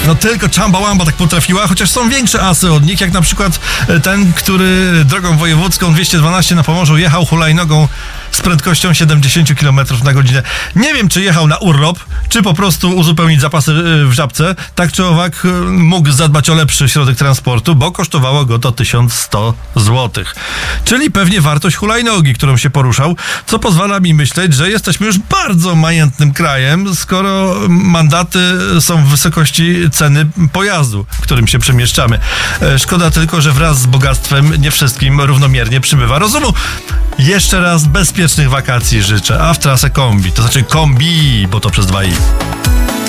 No tylko Chumbawamba tak potrafiła, chociaż są większe asy od nich, jak na przykład ten, który drogą wojewódzką 212 na Pomorzu jechał hulajnogą z prędkością 70 km na godzinę. Nie wiem, czy jechał na urlop, czy po prostu uzupełnić zapasy w Żabce. Tak czy owak mógł zadbać o lepszy środek transportu, bo kosztowało go to 1100 zł. Czyli pewnie wartość hulajnogi, którą się poruszał, co pozwala mi myśleć, że jesteśmy już bardzo majętnym krajem, skoro mandaty są w wysokości ceny pojazdu, którym się przemieszczamy. Szkoda tylko, że wraz z bogactwem nie wszystkim równomiernie przybywa rozumu. Jeszcze raz bezpiecznych wakacji życzę, a w trasę kombi, to znaczy kombi, bo to przez 2 i.